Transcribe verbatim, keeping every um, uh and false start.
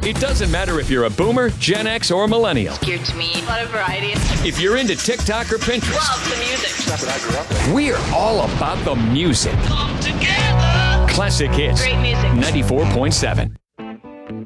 It doesn't matter if you're a boomer, Gen X, or millennial. Geared to me. A lot of variety. If you're into TikTok or Pinterest. Love the music. That's what I grew up with. We're all about the music. Come together. Classic Hits. Great music. ninety-four point seven.